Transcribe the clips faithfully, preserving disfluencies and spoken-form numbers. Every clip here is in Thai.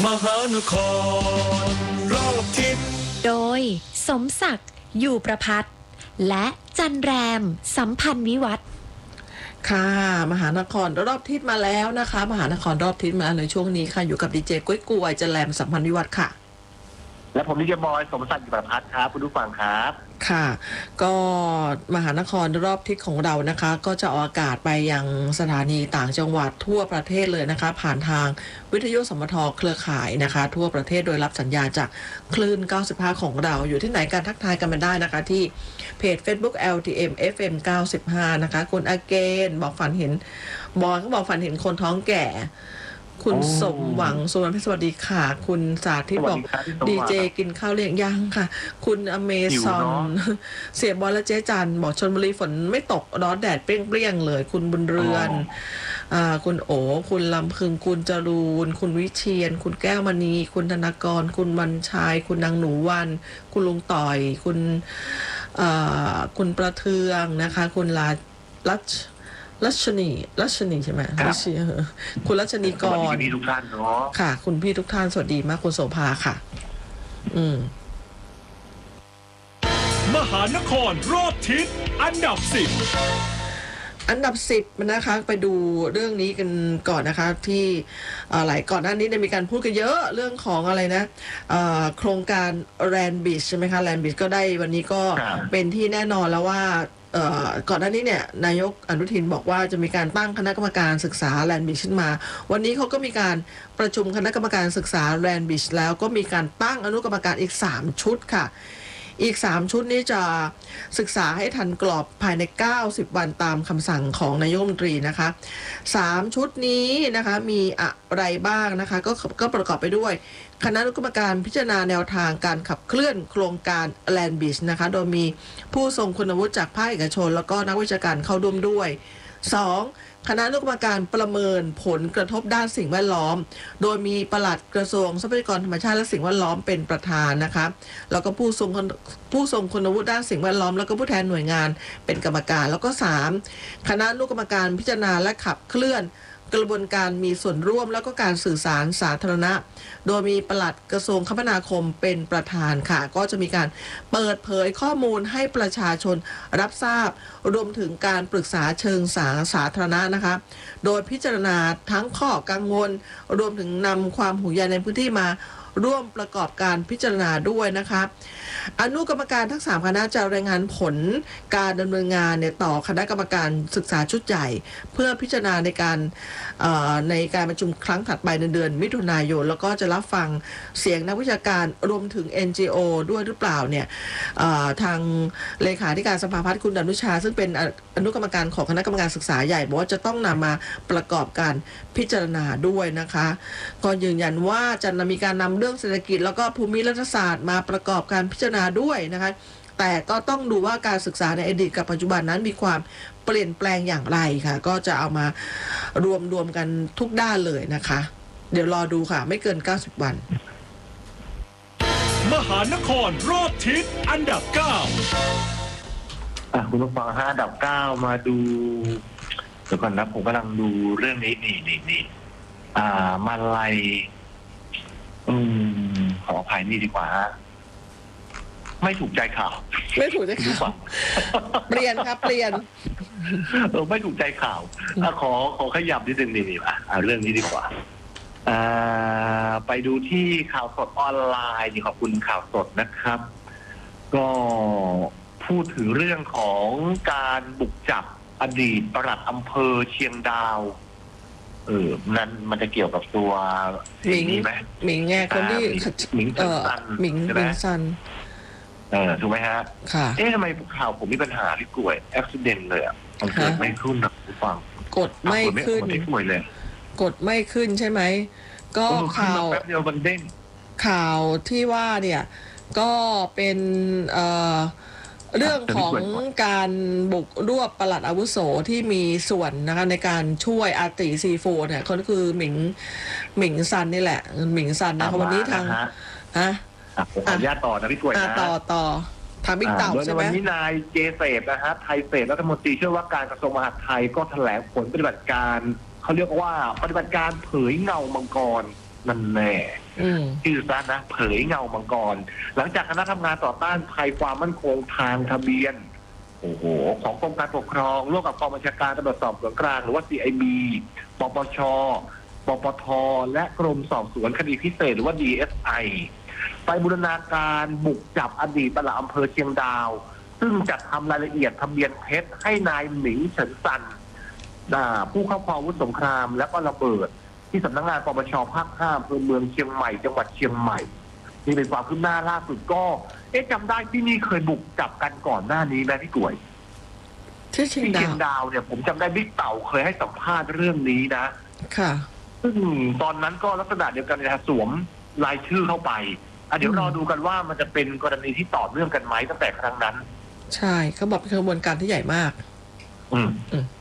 มหานครรอบทิศโดยสมศักดิ์อยู่ประพัฒน์และจันแรมสัมพันธ์วิวัฒน์ค่ะมหานครรอบทิศมาแล้วนะคะมหานครรอบทิศมาในช่วงนี้ค่ะอยู่กับดีเจก้อยกวยจันแรมสัมพันธ์วิวัฒน์ค่ะและผมดีเจบอยสมศักดิ์อยู่ประพัฒน์ครับคุณผู้ฟังครับค่ะก็มหานครรอบทิศของเรานะคะก็จะออกอากาศไปยังสถานีต่างจังหวัดทั่วประเทศเลยนะคะผ่านทางวิทยุสมทเครือข่ายนะคะทั่วประเทศโดยรับสัญญาณจากคลื่นเก้าสิบห้าของเราอยู่ที่ไหนกันทักทายกันมาได้นะคะที่เพจ Facebook แอล ที เอ็ม เอฟ เอ็ม เก้าสิบห้านะคะคุณอาเกนบอกฝันเห็นบอยก็บอกฝันเห็นคนท้องแก่คุณสมหวังสุวรรณพิสวัสดีค่ะคุณสาธิตบอกดีเจกินข้าวเลี้ยงยังค่ะคุณอเมซอนเสียบอลและเจ๊จันบอกชลบุรีฝนไม่ตกร้อนแดดเปรี้ยงๆเลยคุณบุญเรือนอ่าคุณโอคุณลำพึงคุณจรูนคุณวิเชียนคุณแก้วมณีคุณธนากรคุณวันชัยคุณนางหนูวันคุณลุงต่อยคุณอ่าคุณประเทืองนะคะคุณลาลัชรัชนีรัชนีใช่ไหมรัชนีคุณรัชนีกรสวัสดีทุกท่านเนาะค่ะคุณพี่ทุกท่านสวัสดีมากคุณโสภาค่ะอืมมหานครรอบทิศอันดับสิบอันดับสิบนะคะไปดูเรื่องนี้กันก่อนนะคะที่หลายก่อนหน้านี้มีการพูดกันเยอะเรื่องของอะไรนะโครงการแลนด์บีชใช่ไหมคะแลนด์บีชก็ได้วันนี้ก็เป็นที่แน่นอนแล้วว่าก่อนหน้านี้เนี่ยนายกอนุทินบอกว่าจะมีการตั้งคณะกรรมการศึกษาแลนด์บีชขึ้นมาวันนี้เขาก็มีการประชุมคณะกรรมการศึกษาแลนด์บีชแล้วก็มีการตั้งอนุกรรมการอีกสามชุดค่ะอีกสามชุดนี้จะศึกษาให้ทันกรอบภายในเก้าสิบวันตามคำสั่งของนายกรัฐมนตรีนะคะสามชุดนี้นะคะมีอะไรบ้างนะคะก็ก็ประกอบไปด้วยคณะกรรมการพิจารณาแนวทางการขับเคลื่อนโครงการแลนด์บีชนะคะโดยมีผู้ทรงคุณวุฒิจากภาคเอกชนแล้วก็นักวิชาการเข้าร่วมด้วยสองคณะกรรมการประเมินผลกระทบด้านสิ่งแวดล้อมโดยมีปลัดกระทรวงทรัพยากรธรรมชาติและสิ่งแวดล้อมเป็นประธานนะคะแล้วก็ผู้ทรงผู้ทรงคุณวุฒิด้านสิ่งแวดล้อมแล้วก็ผู้แทนหน่วยงานเป็นกรรมการแล้วก็สามคณะกรรมการพิจารณาและขับเคลื่อนกระบวนการมีส่วนร่วมแล้วก็การสื่อสารสาธารณะโดยมีปลัดกระทรวงคมนาคมเป็นประธานค่ะก็จะมีการเปิดเผยข้อมูลให้ประชาชนรับทราบรวมถึงการปรึกษาเชิงสาสาธารณะนะคะโดยพิจารณาทั้งข้อกังวลรวมถึงนำความห่วงใยในพื้นที่มาร่วมประกอบการพิจารณาด้วยนะคะอนุกรรมการทั้งสามคณะจะรายงานผลการดำเนินงานเนี่ยต่อคณะกรรมการศึกษาชุดใหญ่เพื่อพิจารณาในการในการประชุมครั้งถัดไปในเดือนมิถุนายนแล้วก็จะรับฟังเสียงนักวิชาการรวมถึง เอ็น จี โอ ด้วยหรือเปล่าเนี่ยทางเลขาธิการสภาพัฒน์คุณดนุชาซึ่งเป็นอนุกรรมการของคณะกรรมการศึกษาใหญ่บอกว่าจะต้องนำมาประกอบการพิจารณาด้วยนะคะก็ยืนยันว่าจะมีการนำเรื่องเศรษฐกิจแล้วก็ภูมิรัฐศาสตร์มาประกอบการพิจารณาด้วยนะคะแต่ก็ต้องดูว่าการศึกษาในอดีตกับปัจจุบันนั้นมีความเปลี่ยนแปลงอย่างไรค่ะก็จะเอามารวมรวมกันทุกด้านเลยนะคะเดี๋ยวรอดูค่ะไม่เกินเก้าสิบวันมหานครรอบทิศอันดับเก้าอ่ะคุณผู้ฟังห้าอันดับเก้ามาดูเดี๋ยวก่อนนะผมกำลังดูเรื่องนี้นี่นี่นี่อ่ามาลัยอืมขออภัยนี่ดีกว่าไม่ถูกใจข่าวไม่ถูกใจข่าวเปลี่ยนครับเปลี่ยนเออไม่ถูกใจข่าวอ่ะขอขอขยับนิดนึงนี่นี่อ่ะเรื่องนี้ดีกว่าอ่าไปดูที่ข่าวสดออนไลน์นี่ขอบคุณข่าวสดนะครับก็พูดถึงเรื่องของการบุกจับอดีตปลัดอำเภอเชียงดาวเออนั้นมันจะเกี่ยวกับตัวหมิงไหมหมิงแง่คนที่หมิงเออหมิงหมิงซันเออถูกไหมฮะค่ะเอ๊ะทำไมข่าวผมมีปัญหาที่กล้วยอุบิเหตุเลยอ่ะมันเกิดไม่ขึ้นนะคุณฟังกดไม่ขึ้นไม่กล้วยเลยกดไม่ขึ้นใช่ไหมก็ข่าวแป๊บเดียวมันเด้งข่าวที่ว่าเนี่ยก็เป็นเอ่อเรื่องของการบุกรวบปลัดอาวุโสที่มีส่วนนะคะในการช่วยอาติซีโฟเนี่ยเขาคือหมิงหมิงซันนี่แหละหมิงซันนะคะวันนี้ทางฮะขออนุญาตต่อนะพี่กล้วยนะต่อต่อทางบิ๊กเต่าใช่ไหมวันนี้นายเจเสพนะฮะไทยเสพรัฐมนตรีช่วยว่าการกระทรวงมหาดไทยก็แถลงผลปฏิบัติการเขาเรียกว่าปฏิบัติการเผยเงามังกรนั่นแน่อืมชื่อซะนะเผยเงามังกรหลังจากคณะทำงานต่อต้านภัยความมั่นคงทางทะเบียนโอ้โหของกรมการปกครองร่วมกับกองบัญชาการตำรวจสอบสวนกลางหรือว่า ซี ไอ บี ปปช ปปท และกรมสอบสวนคดีพิเศษหรือว่า ดี เอส ไอ ไปบูรณาการบุกจับอดีตปลัดอำเภอเชียงดาวซึ่งจัดทำรายละเอียดทะเบียนเท็จให้นายหมิงเฉินซันผู้ครอบครองอาวุธสงครามและก็ระเบิดที่สำนักงานปปชภาคห้าอำเภอเมืองเชียงใหม่จังหวัดเชียงใหม่นี่เป็นความคืบหน้าล่าสุดก็เอ๊ะจำได้ที่นี่เคยบุกจับกันก่อนหน้านี้ไหมพี่กล้วยที่เชียงที่ดาเชียว งดาวเนี่ยผมจำได้บิ๊กเต่าเคยให้สัมภาษณ์เรื่องนี้นะค่ะซึ่งตอนนั้นก็ลักษณะเดียวกันนะสวมรายชื่อเข้าไปอ่ะเดี๋ยวรอดูกันว่ามันจะเป็นกรณีที่ต่อเนื่องกันไหมตั้งแต่ครั้งนั้นใช่เขาบอกเป็นกระบวนการที่ใหญ่มากอืมอืม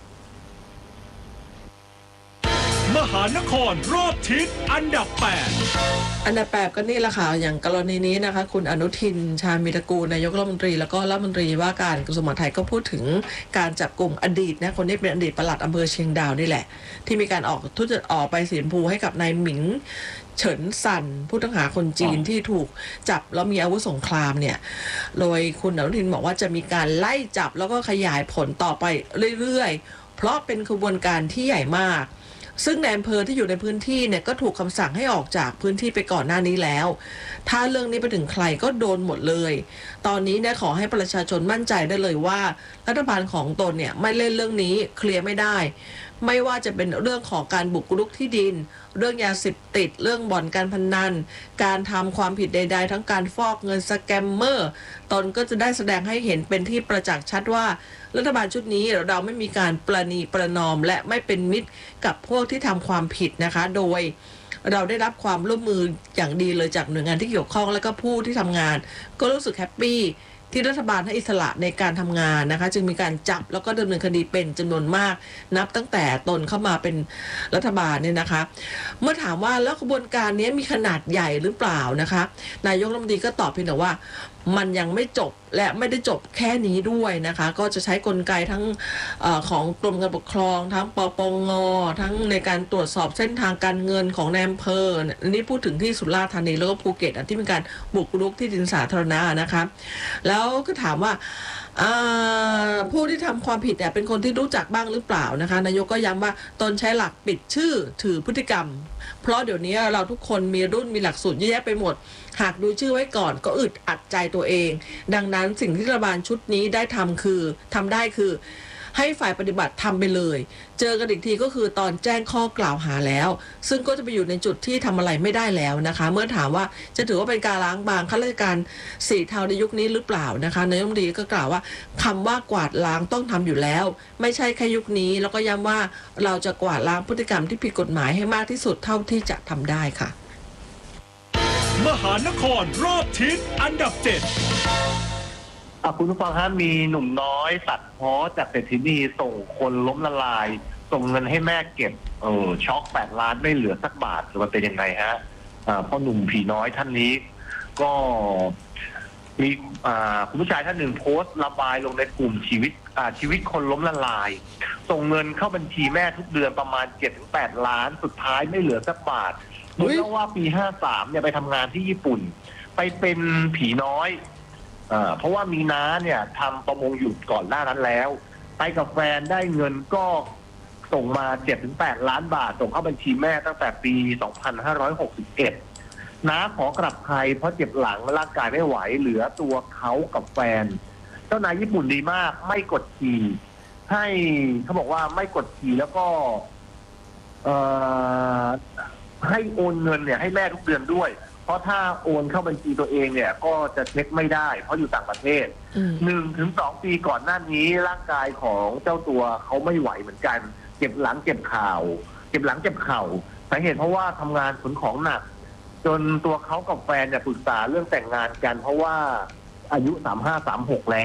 มหานครรอบทิศอันดับแปดอันดับแปดก็นี่แหละค่ะอย่างกรณีนี้นะคะ คุณอนุทินชาญวีรกูลนายกรัฐมนตรีแล้วก็รัฐมนตรีว่าการกระทรวงมหาดไทยก็พูดถึงการจับกลุ่มอดีตนะคนนี้เป็นอดีตปลัดอำเภอเชียงดาวนี่แหละที่มีการออกทุจริตออกไปสีชมพูให้กับนายหมิงเฉินซันผู้ต้องหาคนจีนที่ถูกจับแล้วมีอาวุธสงครามเนี่ยโดยคุณอนุทินบอกว่าจะมีการไล่จับแล้วก็ขยายผลต่อไปเรื่อยๆเพราะเป็นขบวนการที่ใหญ่มากซึ่งในอำเภอที่อยู่ในพื้นที่เนี่ยก็ถูกคำสั่งให้ออกจากพื้นที่ไปก่อนหน้านี้แล้ว ถ้าเรื่องนี้ไปถึงใครก็โดนหมดเลย ตอนนี้เนี่ยขอให้ประชาชนมั่นใจได้เลยว่ารัฐบาลของตนเนี่ยไม่เล่นเรื่องนี้เคลียร์ไม่ได้ ไม่ว่าจะเป็นเรื่องของการบุกรุกที่ดินเรื่องยาเสพติดเรื่องบ่อนการพนันการทำความผิดใดๆทั้งการฟอกเงินสแกมเมอร์ตนก็จะได้แสดงให้เห็นเป็นที่ประจักษ์ชัดว่ารัฐบาลชุดนี้เราไม่มีการประนีประนอมและไม่เป็นมิตรกับพวกที่ทำความผิดนะคะโดยเราได้รับความร่วมมืออย่างดีเลยจากหน่วยงานที่เกี่ยวข้องและก็ผู้ที่ทำงานก็รู้สึกแฮปปี้ที่รัฐบาลให้อิสระในการทำงานนะคะจึงมีการจับแล้วก็ดำเนินคดีเป็นจำนวนมากนับตั้งแต่ตนเข้ามาเป็นรัฐบาลเนี่ยนะคะเมื่อถามว่าแล้วกระบวนการนี้มีขนาดใหญ่หรือเปล่านะคะนายกรัฐมนตรีก็ตอบเพียงแต่ว่ามันยังไม่จบและไม่ได้จบแค่นี้ด้วยนะคะก็จะใช้กลไกทั้งเอ่อของกรมการปกครองทั้งปปงทั้งในการตรวจสอบเส้นทางการเงินของนายอำเภออันนี้พูดถึงที่สุราษฎร์ธานีแล้วก็ภูเก็ตที่มีการบุกรุกที่ดินสาธารณะนะคะแล้วก็ถามว่าผู้ที่ทำความผิดเนี่ยเป็นคนที่รู้จักบ้างหรือเปล่านะคะนายกก็ย้ำว่าตนใช้หลักปิดชื่อถือพฤติกรรมเพราะเดี๋ยวนี้เราทุกคนมีรุ่นมีหลักสูตรเยอะแยะไปหมดหากดูชื่อไว้ก่อนก็อึดอัดใจตัวเองดังนั้นสิ่งที่รัฐบาลชุดนี้ได้ทำคือทำได้คือให้ฝ่ายปฏิบัติทำไปเลยเจอกันอีกทีก็คือตอนแจ้งข้อกล่าวหาแล้วซึ่งก็จะไปอยู่ในจุดที่ทำอะไรไม่ได้แล้วนะคะเมื่อถามว่าจะถือว่าเป็นการล้างบางข้าราชการสีเทาในยุคนี้หรือเปล่านะคะนายกรัฐมนตรีก็กล่าวว่าคำว่ากวาดล้างต้องทำอยู่แล้วไม่ใช่แค่ยุคนี้แล้วก็ย้ำว่าเราจะกวาดล้างพฤติกรรมที่ผิดกฎหมายให้มากที่สุดเท่าที่จะทำได้ค่ะมหานครรอบทิศอันดับเจ็ดคุณผู้ฟังฮะมีหนุ่มน้อยสัตว์พ้อจากเศรษฐีนีส่งคนล้มละลายส่งเงินให้แม่เก็บเออช็อกแปดล้านไม่เหลือสักบาทมันเป็นยังไงฮะพ่อหนุ่มผีน้อยท่านนี้ก็มีคุณผู้ชายท่านหนึ่งโพสต์ระบายลงในกลุ่มชีวิตชีวิตคนล้มละลายส่งเงินเข้าบัญชีแม่ทุกเดือนประมาณ เจ็ดถึงแปด ล้านสุดท้ายไม่เหลือสักบาทโดยเล่าว่าปีห้าสามเนี่ยไปทำงานที่ญี่ปุ่นไปเป็นผีน้อยเพราะว่ามีน้าเนี่ยทำประมงอยู่ก่อนหน้านั้นแล้วไปกับแฟนได้เงินก็ส่งมา เจ็ดถึงแปด ล้านบาทส่งเข้าบัญชีแม่ตั้งแต่ปี สองพันห้าร้อยหกสิบเอ็ด น้าขอกลับไทยเพราะเจ็บหลังร่างกายไม่ไหวเหลือตัวเขากับแฟนเจ้านายญี่ปุ่นดีมากไม่กดขี่ให้เขาบอกว่าไม่กดขี่แล้วก็เอ่อให้โอนเงินเนี่ยให้แม่ทุกเดือนด้วยเพราะถ้าโอนเข้าบัญชีตัวเองเนี่ยก็จะเช็คไม่ได้เพราะอยู่ต่างประเทศหนึ่งถึงสองปีก่อนหน้านี้ร่างกายของเจ้าตัวเขาไม่ไหวเหมือนกันเจ็บหลังเจ็บเข่าเจ็บหลังเจ็บเข่าสาเหตุเพราะว่าทำงานขนของหนักจนตัวเขากับแฟนเนี่ยปรึกษาเรื่องแต่งงานกันเพราะว่าอายุสามห้า สามหกแล้ว